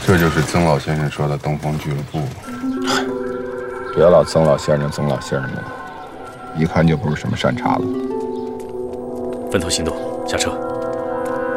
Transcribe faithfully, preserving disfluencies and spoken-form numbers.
这就是曾老先生说的东风俱乐部。 别老曾老先生、曾老先生的，一看就不是什么善茬子。 分头行动，下车。